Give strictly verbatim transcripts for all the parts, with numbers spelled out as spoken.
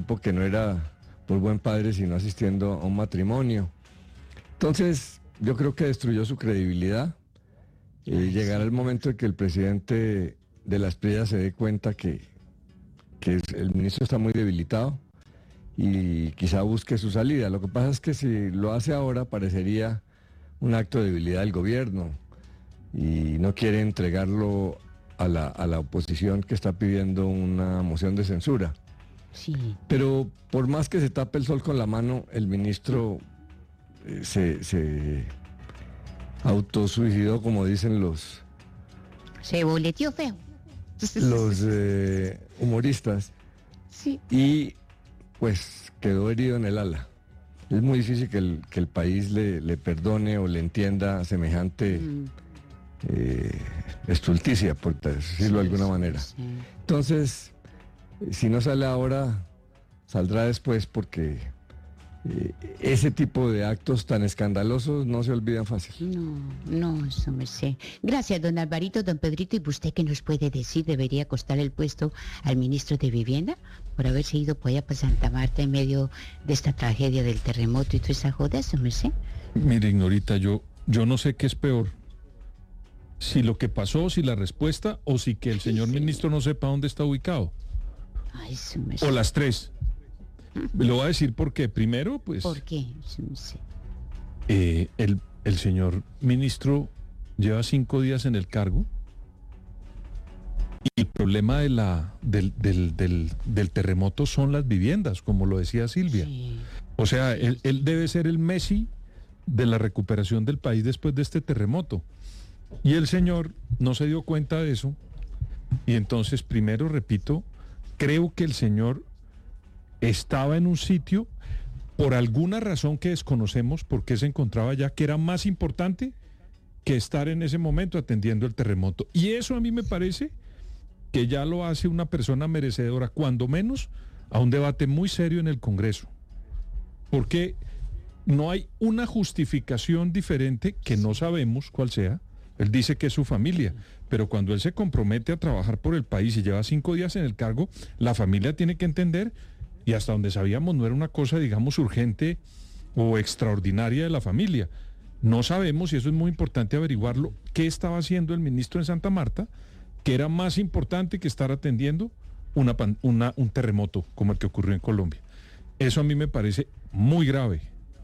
supo que no era por buen padre, sino asistiendo a un matrimonio. Entonces, yo creo que destruyó su credibilidad. Eh, llegará el momento en que el presidente de la Espriella se dé cuenta que, que el ministro está muy debilitado y quizá busque su salida. Lo que pasa es que si lo hace ahora parecería un acto de debilidad del gobierno y no quiere entregarlo a la, a la oposición que está pidiendo una moción de censura. Sí. Pero por más que se tape el sol con la mano, el ministro eh, se, se autosuicidó, como dicen los, Se boleteó feo. los eh, humoristas, Sí. y pues quedó herido en el ala. Es muy difícil que el, que el país le, le perdone o le entienda semejante Mm. eh, estulticia, por decirlo de alguna Sí, manera. sí. Entonces, si no sale ahora, saldrá después, porque eh, ese tipo de actos tan escandalosos no se olvidan fácil. No, no, eso me sé. Gracias, don Alvarito, don Pedrito. ¿Y usted qué nos puede decir? ¿Debería costar el puesto al ministro de Vivienda por haberse ido por allá para Santa Marta en medio de esta tragedia del terremoto y toda esa joda? Eso me sé. Mire, Ignorita, yo, yo no sé qué es peor. Si lo que pasó, si la respuesta, o si que el señor ministro no sepa dónde está ubicado. Ay, eso me sé. O las tres. Le voy a decir por qué. Primero, pues, ¿Por qué? Eso me sé. eh, el, el señor ministro lleva cinco días en el cargo. Y el problema de la, del, del, del, del terremoto son las viviendas, como lo decía Silvia. Sí. O sea, él, él debe ser el Messi de la recuperación del país después de este terremoto. Y el señor no se dio cuenta de eso. Y entonces, primero, repito, creo que el señor estaba en un sitio, por alguna razón que desconocemos, por qué se encontraba allá, que era más importante que estar en ese momento atendiendo el terremoto. Y eso a mí me parece que ya lo hace una persona merecedora, cuando menos, a un debate muy serio en el Congreso. Porque no hay una justificación diferente, que no sabemos cuál sea. Él dice que es su familia, pero cuando él se compromete a trabajar por el país y lleva cinco días en el cargo, la familia tiene que entender, y hasta donde sabíamos no era una cosa, digamos, urgente o extraordinaria de la familia. No sabemos, y eso es muy importante averiguarlo, qué estaba haciendo el ministro en Santa Marta, que era más importante que estar atendiendo una, pan- una, un terremoto como el que ocurrió en Colombia. Eso a mí me parece muy grave.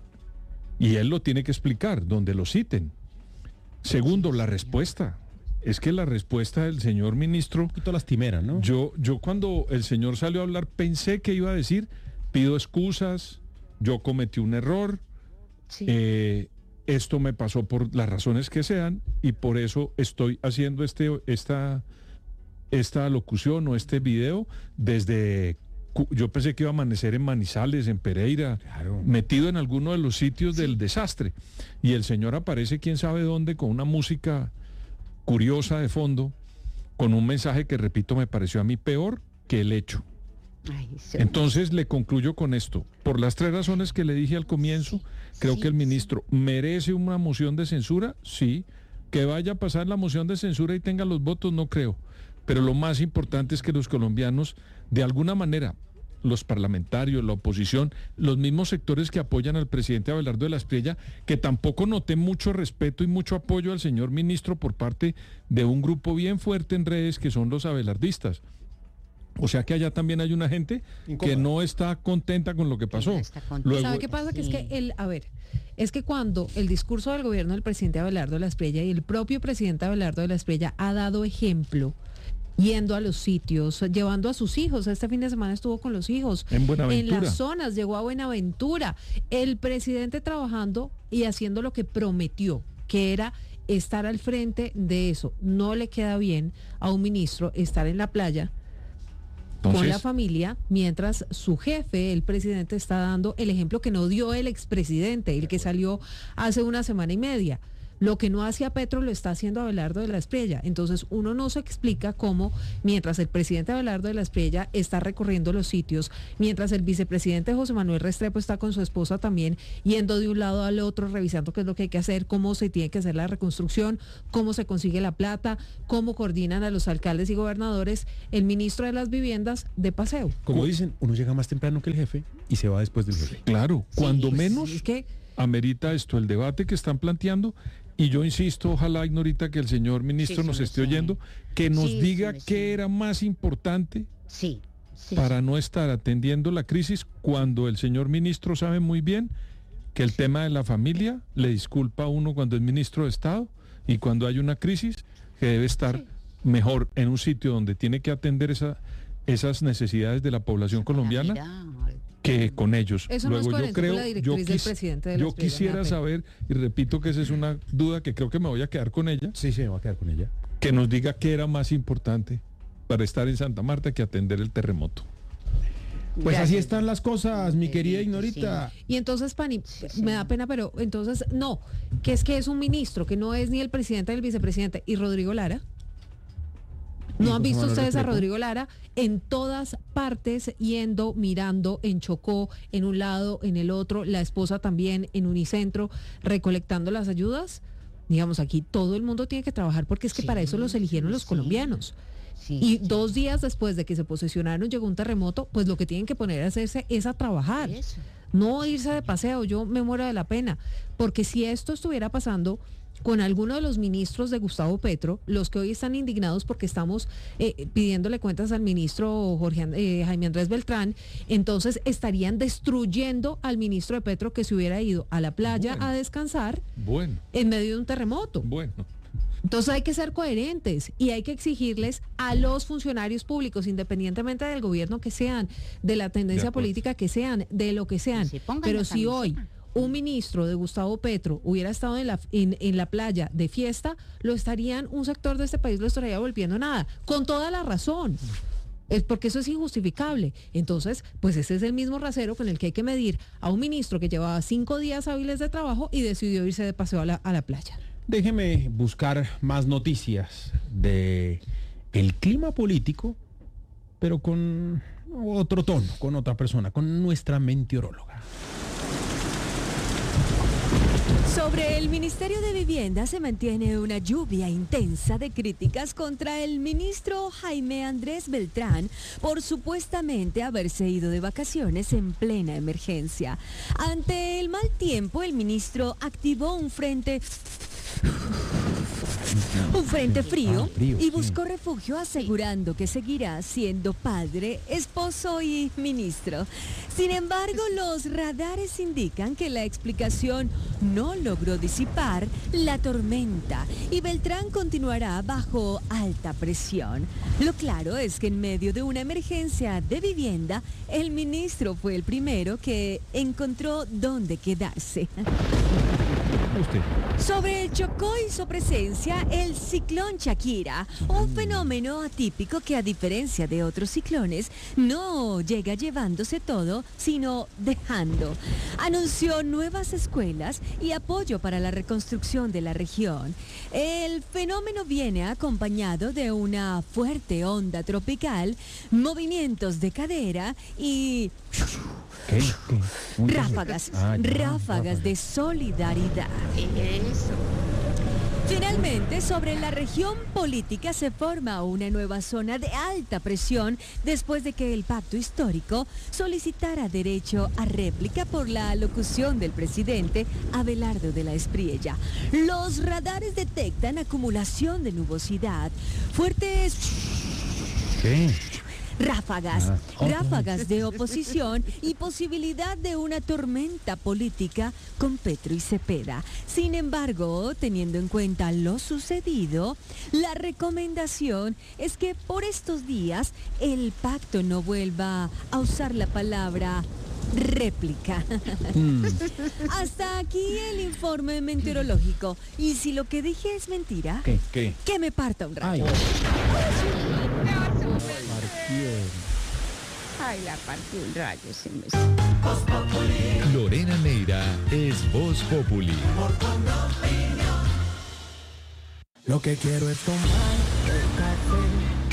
Y él lo tiene que explicar, donde lo citen. Segundo, la respuesta. Es que la respuesta del señor ministro... Un poquito lastimera, ¿no? Yo, yo cuando el señor salió a hablar pensé que iba a decir, pido excusas, yo cometí un error, Sí. eh, esto me pasó por las razones que sean y por eso estoy haciendo este, esta, esta locución o este video desde... Cu- Yo pensé que iba a amanecer en Manizales, en Pereira, Claro. metido en alguno de los sitios del desastre. Y el señor aparece quién sabe dónde con una música curiosa de fondo, con un mensaje que, repito, me pareció a mí peor que el hecho. Ay, eso Entonces le concluyo con esto. Por las tres razones que le dije al comienzo, creo sí, que el sí. ministro merece una moción de censura, sí. Que vaya a pasar la moción de censura y tenga los votos, no creo. Pero lo más importante es que los colombianos, de alguna manera, los parlamentarios, la oposición, los mismos sectores que apoyan al presidente Abelardo de la Espriella, que tampoco noté mucho respeto y mucho apoyo al señor ministro por parte de un grupo bien fuerte en redes que son los abelardistas. O sea que allá también hay una gente Incómoda. que no está contenta con lo que pasó. no está contenta. Luego- ¿Sabe qué pasa? Que es que Sí. el, a ver, es que cuando el discurso del gobierno del presidente Abelardo de la Espriella y el propio presidente Abelardo de la Espriella ha dado ejemplo yendo a los sitios, llevando a sus hijos. Este fin de semana estuvo con los hijos. En Buenaventura. En las zonas, llegó a Buenaventura. El presidente trabajando y haciendo lo que prometió, que era estar al frente de eso. No le queda bien a un ministro estar en la playa con Entonces, la familia, mientras su jefe, el presidente, está dando el ejemplo que no dio el expresidente, el que salió hace una semana y media. Lo que no hacía Petro lo está haciendo Abelardo de la Espriella. Entonces uno no se explica cómo, mientras el presidente Abelardo de la Espriella está recorriendo los sitios, mientras el vicepresidente José Manuel Restrepo está con su esposa también yendo de un lado al otro, revisando qué es lo que hay que hacer, cómo se tiene que hacer la reconstrucción, cómo se consigue la plata, cómo coordinan a los alcaldes y gobernadores, el ministro de las Viviendas de paseo. Como dicen, uno llega más temprano que el jefe y se va después del jefe. Claro, cuando Sí, menos es que amerita esto el debate que están planteando. Y yo insisto, ojalá, Ignorita, que el señor ministro Sí, nos sí, esté sí. oyendo, que nos Sí, diga sí, sí. qué era más importante Sí, sí. para no estar atendiendo la crisis cuando el señor ministro sabe muy bien que el tema de la familia le disculpa a uno cuando es ministro de Estado y cuando hay una crisis que debe estar Sí. mejor en un sitio donde tiene que atender esa, esas necesidades de la población colombiana Mira, que con ellos. Eso no es Luego yo coherente con creo, la yo, directriz del quis- presidente de la yo Espriella, me da quisiera pena. saber, y repito que esa es una duda que creo que me voy a quedar con ella, Sí, se va a quedar con ella. que nos diga qué era más importante para estar en Santa Marta que atender el terremoto. Pues gracias. así están las cosas, mi Sí, querida sí, Ignorita. Y entonces, Pani, Sí, sí. me da pena, pero entonces, no, que es que es un ministro, que no es ni el presidente ni el vicepresidente. ¿Y Rodrigo Lara? ¿No ¿Y han José visto Manuel ustedes a Restrepo? Rodrigo Lara en todas partes yendo, mirando, en Chocó, en un lado, en el otro, la esposa también en Unicentro, recolectando las ayudas? Digamos, aquí todo el mundo tiene que trabajar porque es que Sí, para eso los eligieron los sí. colombianos. Sí, Y sí. dos días después de que se posesionaron llegó un terremoto, pues lo que tienen que poner a hacerse es a trabajar. Eso. No irse de paseo, yo me muero de la pena, porque si esto estuviera pasando con alguno de los ministros de Gustavo Petro, los que hoy están indignados porque estamos eh, pidiéndole cuentas al ministro Jorge, And- eh, Jaime Andrés Beltrán, entonces estarían destruyendo al ministro de Petro que se hubiera ido a la playa Bueno. a descansar Bueno, en medio de un terremoto. bueno. Entonces hay que ser coherentes y hay que exigirles a los funcionarios públicos, independientemente del gobierno que sean, de la tendencia acuerdo. política que sean, de lo que sean. Que se pongan Pero la si hoy camiseta. un ministro de Gustavo Petro hubiera estado en la, en, en la playa de fiesta, lo estarían, un sector de este país lo estaría volviendo nada, con toda la razón. Es porque eso es injustificable. Entonces, pues ese es el mismo rasero con el que hay que medir a un ministro que llevaba cinco días hábiles de trabajo y decidió irse de paseo a la, a la playa. Déjeme buscar más noticias de el clima político, pero con otro tono, con otra persona, con nuestra meteoróloga. Sobre el Ministerio de Vivienda se mantiene una lluvia intensa de críticas contra el ministro Jaime Andrés Beltrán por supuestamente haberse ido de vacaciones en plena emergencia. Ante el mal tiempo, el ministro activó un frente... Un frente frío, Ah, frío, y sí. buscó refugio asegurando que seguirá siendo padre, esposo y ministro. Sin embargo, los radares indican que la explicación no logró disipar la tormenta y Beltrán continuará bajo alta presión. Lo claro es que en medio de una emergencia de vivienda, el ministro fue el primero que encontró dónde quedarse. Usted. Sobre el Chocó y su presencia, el ciclón Shakira, un fenómeno atípico que a diferencia de otros ciclones, no llega llevándose todo, sino dejando. Anunció nuevas escuelas y apoyo para la reconstrucción de la región. El fenómeno viene acompañado de una fuerte onda tropical, movimientos de cadera y ¿Qué? ¿Qué? Un ráfagas, Ah, ya, ráfagas de solidaridad. Eso. Finalmente, sobre la región política se forma una nueva zona de alta presión después de que el pacto histórico solicitara derecho a réplica por la alocución del presidente Abelardo de la Espriella. Los radares detectan acumulación de nubosidad, fuertes ¿Qué? ráfagas, Ah, otra ráfagas de oposición y posibilidad de una tormenta política con Petro y Cepeda. Sin embargo, teniendo en cuenta lo sucedido, la recomendación es que por estos días el pacto no vuelva a usar la palabra réplica. Mm. Hasta aquí el informe meteorológico. Y si lo que dije es mentira, ¿Qué? ¿Qué? que me parta un rayo. Ay. Ay, la partió un rayo. Se me... Lorena Neira es Voz Populi. Lo que quiero es tomar el café